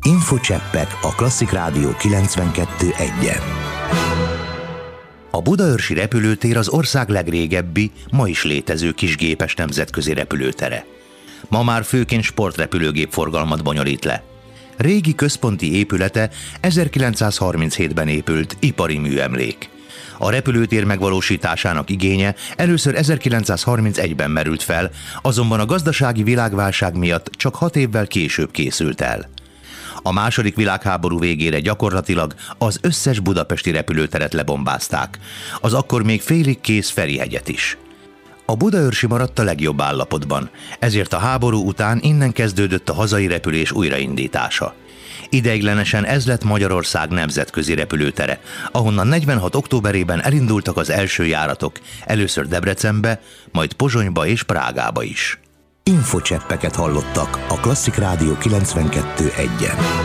Infocseppek a Klasszik Rádió 92.1-en. A budaörsi repülőtér az ország legrégebbi, ma is létező kisgépes nemzetközi repülőtere. Ma már főként sportrepülőgép forgalmat bonyolít le. Régi központi épülete 1937-ben épült ipari műemlék. A repülőtér megvalósításának igénye először 1931-ben merült fel, azonban a gazdasági világválság miatt csak 6 évvel később készült el. A második világháború végére gyakorlatilag az összes budapesti repülőteret lebombázták, az akkor még félig kész Ferihegyet is. A budaörsi maradt a legjobb állapotban, ezért a háború után innen kezdődött a hazai repülés újraindítása. Ideiglenesen ez lett Magyarország nemzetközi repülőtere, ahonnan 46. októberében elindultak az első járatok, először Debrecenbe, majd Pozsonyba és Prágába is. Infocseppeket hallottak a Klasszik Rádió 92.1-en.